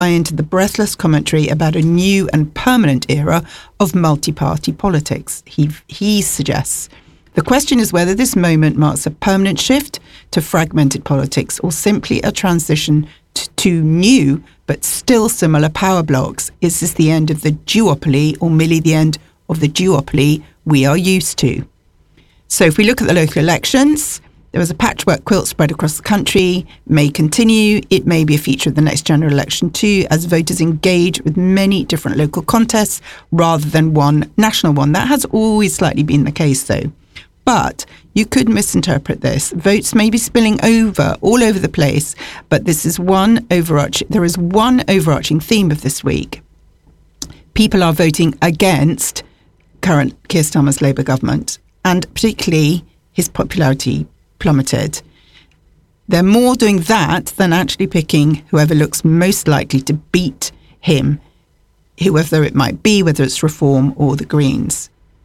into the breathless commentary about a new and permanent era of multi-party politics. He suggests the question is whether this moment marks a permanent shift to fragmented politics or simply a transition to new but still similar power blocks. Is this the end of the duopoly or merely the end of the duopoly we are used to? So if we look at the local elections, there was a patchwork quilt spread across the country, may continue. It may be a feature of the next general election too, as voters engage with many different local contests rather than one national one. That has always slightly been the case though. But you could misinterpret this. Votes may be spilling over all over the place, but there is one overarching theme of this week. People are voting against current Keir Starmer's Labour government, and particularly his popularity plummeted. They're more doing that than actually picking whoever looks most likely to beat him, whoever it might be, whether it's Reform or the Greens.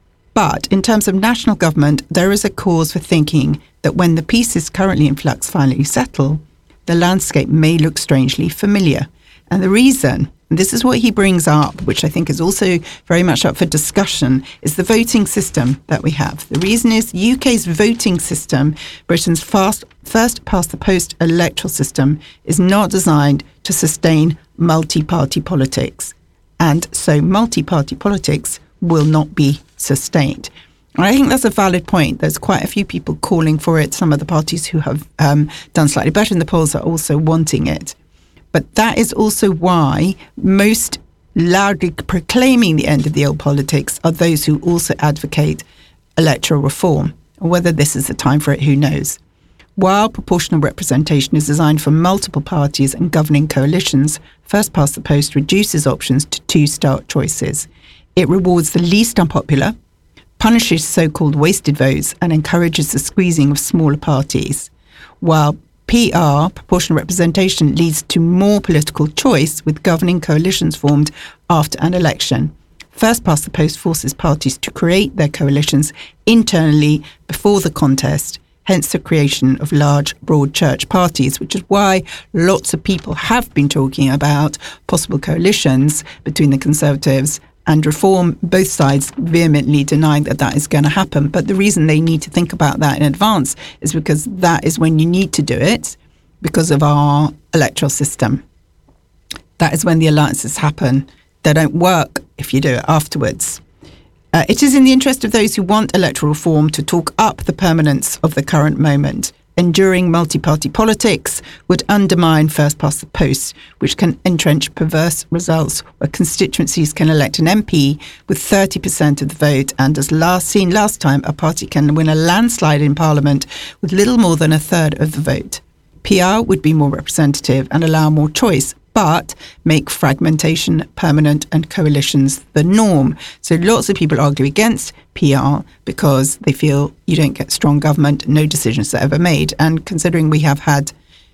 But in terms of national government, there is a cause for thinking that when the pieces currently in flux finally settle, the landscape may look strangely familiar. And the reason, and this is what he brings up, which I think is also very much up for discussion, is the voting system that we have. The reason is UK's voting system, Britain's first past the post electoral system, is not designed to sustain multi-party politics. And so multi-party politics will not be sustained. And I think that's a valid point. There's quite a few people calling for it. Some of the parties who have done slightly better in the polls are also wanting it. But that is also why most loudly proclaiming the end of the old politics are those who also advocate electoral reform. Whether this is the time for it, who knows? While proportional representation is designed for multiple parties and governing coalitions, first past the post reduces options to two stark choices. It rewards the least unpopular, punishes so-called wasted votes, and encourages the squeezing of smaller parties, while PR, proportional representation, leads to more political choice with governing coalitions formed after an election. First past the post forces parties to create their coalitions internally before the contest, hence the creation of large, broad church parties, which is why lots of people have been talking about possible coalitions between the Conservatives and Reform, both sides vehemently denying that that is going to happen. But the reason they need to think about that in advance is because that is when you need to do it because of our electoral system. That is when the alliances happen. They don't work if you do it afterwards. It is in the interest of those who want electoral reform to talk up the permanence of the current moment. Enduring multi-party politics would undermine first past the post, which can entrench perverse results where constituencies can elect an MP with 30% of the vote, and as seen last time, a party can win a landslide in Parliament with little more than a third of the vote. PR would be more representative and allow more choice, but make fragmentation permanent and coalitions the norm. So lots of people argue against PR because they feel you don't get strong government, no decisions are ever made. And considering we have had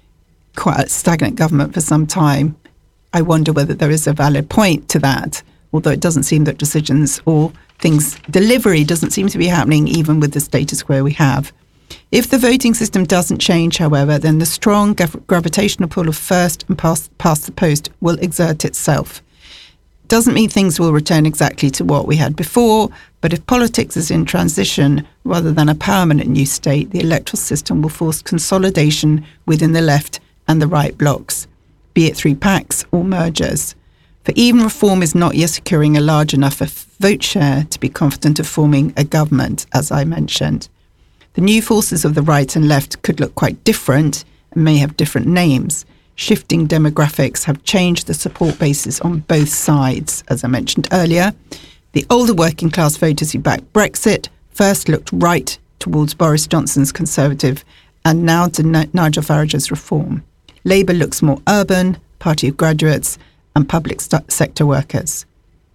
quite a stagnant government for some time, I wonder whether there is a valid point to that, although it doesn't seem that decisions or delivery doesn't seem to be happening even with the status quo we have. If the voting system doesn't change, however, then the strong gravitational pull of first and past the post will exert itself. Doesn't mean things will return exactly to what we had before, but if politics is in transition rather than a permanent new state, the electoral system will force consolidation within the left and the right blocs, be it through pacts or mergers. For even Reform is not yet securing a large enough vote share to be confident of forming a government, as I mentioned. The new forces of the right and left could look quite different and may have different names. Shifting demographics have changed the support bases on both sides, as I mentioned earlier. The older working class voters who backed Brexit first looked right towards Boris Johnson's Conservative and now to Nigel Farage's Reform. Labour looks more urban, party of graduates and public sector workers.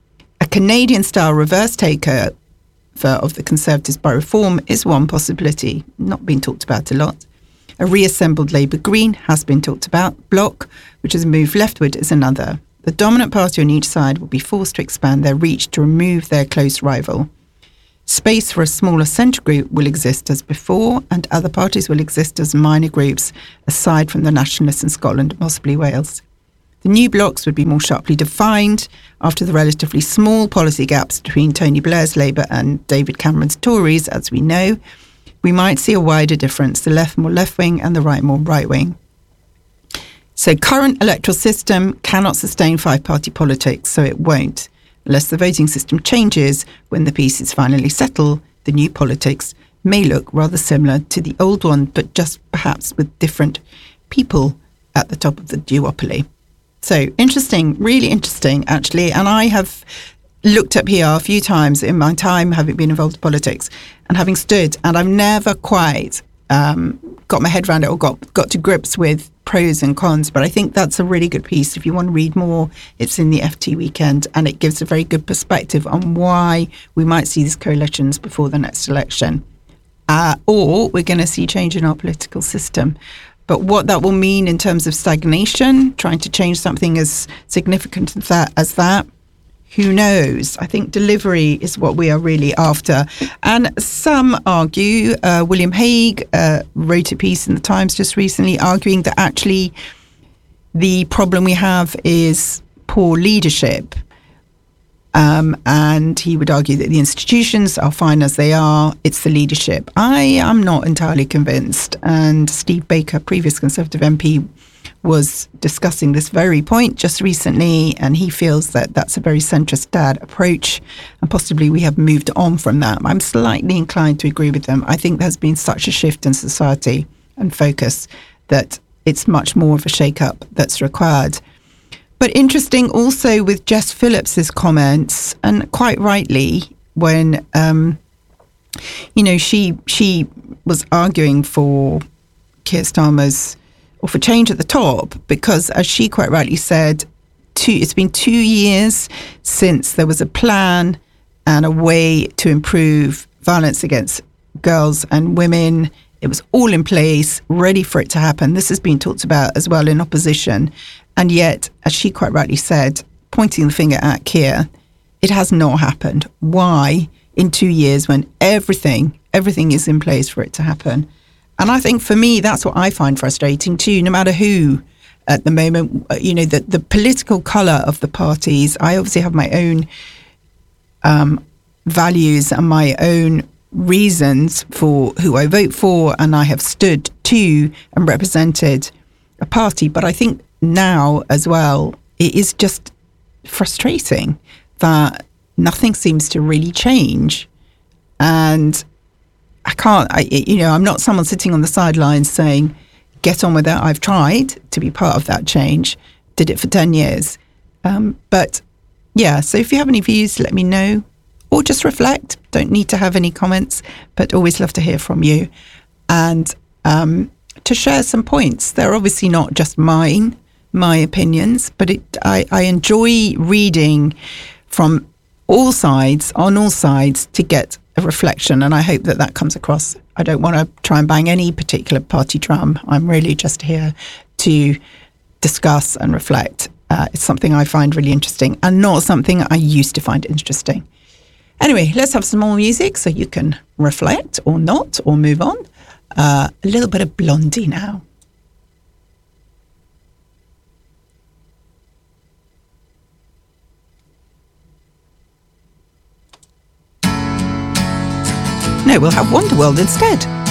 A Canadian-style reverse takeover of the Conservatives by Reform is one possibility, not been talked about a lot. A reassembled Labour Green has been talked about. Bloc, which has moved leftward, is another. The dominant party on each side will be forced to expand their reach to remove their close rival. Space for a smaller centre group will exist as before, and other parties will exist as minor groups, aside from the Nationalists in Scotland and possibly Wales. The new blocs would be more sharply defined after the relatively small policy gaps between Tony Blair's Labour and David Cameron's Tories, as we know. We might see a wider difference, the left more left-wing and the right more right-wing. So current electoral system cannot sustain five-party politics, so it won't. Unless the voting system changes when the pieces finally settle, the new politics may look rather similar to the old one, but just perhaps with different people at the top of the duopoly. So interesting, really interesting, actually. And I have looked at PR a few times in my time having been involved in politics and having stood, and I've never quite got my head around it or got to grips with pros and cons. But I think that's a really good piece. If you want to read more, it's in the FT Weekend, and it gives a very good perspective on why we might see these coalitions before the next election. Or we're going to see change in our political system. But what that will mean in terms of stagnation, trying to change something as significant as that, who knows? I think delivery is what we are really after. And some argue, William Hague wrote a piece in the Times just recently arguing that actually the problem we have is poor leadership. And he would argue that the institutions are fine as they are. It's the leadership. I am not entirely convinced. And Steve Baker, previous Conservative MP, was discussing this very point just recently. And he feels that that's a very centrist dad approach. And possibly we have moved on from that. I'm slightly inclined to agree with them. I think there's been such a shift in society and focus that it's much more of a shake-up that's required. But interesting also with Jess Phillips's comments, and quite rightly, when she was arguing for Keir Starmer's or for change at the top, because as she quite rightly said, it's been 2 years since there was a plan and a way to improve violence against girls and women. It was all in place, ready for it to happen. This has been talked about as well in opposition. And yet, as she quite rightly said, pointing the finger at Keir, it has not happened. Why in 2 years when everything is in place for it to happen? And I think for me, that's what I find frustrating too, no matter who at the moment, the political colour of the parties. I obviously have my own values and my own reasons for who I vote for, and I have stood to and represented a party. But I think now as well, it is just frustrating that nothing seems to really change. And I'm not someone sitting on the sidelines saying, get on with it. I've tried to be part of that change, did it for 10 years. But yeah, so if you have any views, let me know, or just reflect. Don't need to have any comments, but always love to hear from you. And to share some points. They're obviously not just my opinions, but I enjoy reading from all sides, on all sides, to get a reflection, and I hope that comes across. I don't want to try and bang any particular party drum. I'm really just here to discuss and reflect. It's something I find really interesting and not something I used to find interesting. Anyway, let's have some more music so you can reflect or not, or move on. A little bit of Blondie now. No, we'll have Wonderworld instead.